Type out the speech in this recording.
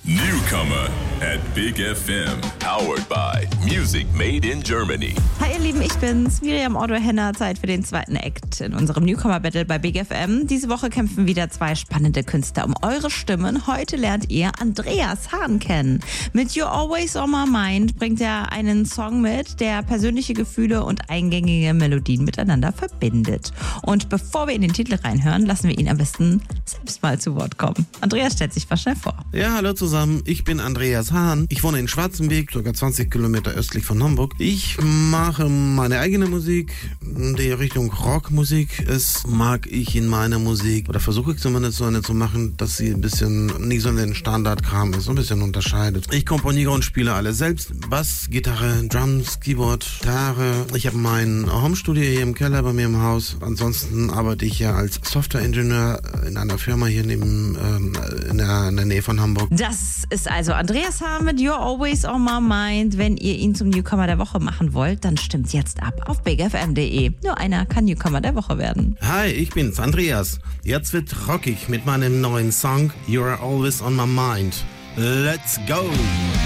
Newcomer at Big FM. Powered by Music Made in Germany. Hi ihr Lieben, ich bin's, Miriam Otto-Henner. Zeit für den zweiten Act in unserem Newcomer-Battle bei Big FM. Diese Woche kämpfen wieder zwei spannende Künstler um eure Stimmen. Heute lernt ihr Andreas Hahn kennen. Mit You're Always on My Mind bringt er einen Song mit, der persönliche Gefühle und eingängige Melodien miteinander verbindet. Und bevor wir in den Titel reinhören, lassen wir ihn am besten selbst mal zu Wort kommen. Andreas stellt sich mal schnell vor. Ja, hallo zusammen, ich bin Andreas Hahn. Ich wohne in Schwarzenberg, ca. 20 Kilometer östlich von Hamburg. Ich mache meine eigene Musik, die Richtung Rockmusik ist, mag ich in meiner Musik, oder versuche ich zumindest so eine zu machen, dass sie ein bisschen nicht so in den Standardkram ist, so ein bisschen unterscheidet. Ich komponiere und spiele alles selbst. Bass, Gitarre, Drums, Keyboard, Gitarre. Ich habe mein Homestudio hier im Keller bei mir im Haus. Ansonsten arbeite ich ja als Softwareingenieur in einer Firma hier neben, in der Nähe von Hamburg. Das ist also Andreas Hahn mit You're Always on My Mind. Wenn ihr ihn zum Newcomer der Woche machen wollt, dann stimmt jetzt ab auf bigfm.de. Nur einer kann Newcomer der Woche werden. Hi, ich bin's, Andreas. Jetzt wird rockig mit meinem neuen Song You're Always on My Mind. Let's go!